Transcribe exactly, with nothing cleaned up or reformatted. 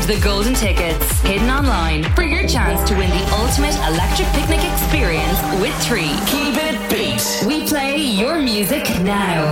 Find the golden tickets hidden online for your chance to win the ultimate electric picnic experience with Three. Keep it beat. We play your music now.